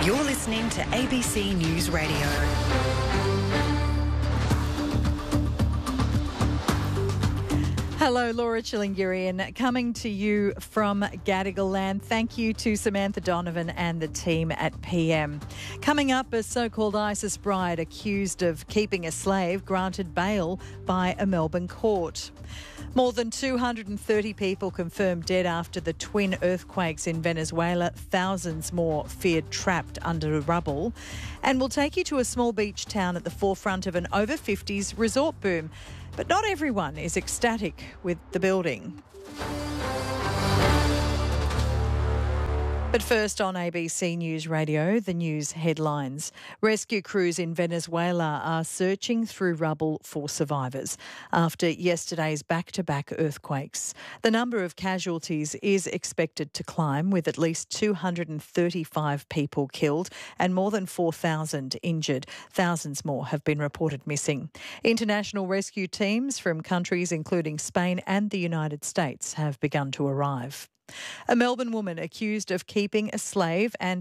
You're listening to ABC News Radio. Hello, Laura Chilingirian, coming to you from Gadigal land. Thank you to Samantha Donovan and the team at PM. Coming up, a so-called ISIS bride accused of keeping a slave granted bail by a Melbourne court. More than 230 people confirmed dead after the twin earthquakes in Venezuela. Thousands more feared trapped under rubble. And we'll take you to a small beach town at the forefront of an over-50s resort boom. But not everyone is ecstatic with the building. But first on ABC News Radio, the news headlines. Rescue crews in Venezuela are searching through rubble for survivors after yesterday's back-to-back earthquakes. The number of casualties is expected to climb, with at least 235 people killed and more than 4,000 injured. Thousands more have been reported missing. International rescue teams from countries including Spain and the United States have begun to arrive. A Melbourne woman accused of keeping a slave and